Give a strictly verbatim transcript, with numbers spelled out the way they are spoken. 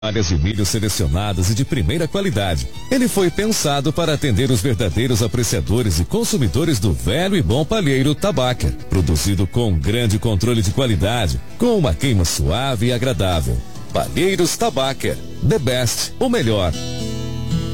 Palhas de milho selecionadas e de primeira qualidade. Ele foi pensado para atender os verdadeiros apreciadores e consumidores do velho e bom palheiro Tabaker, produzido com grande controle de qualidade, com uma queima suave e agradável. Palheiros Tabaker, the best, o melhor.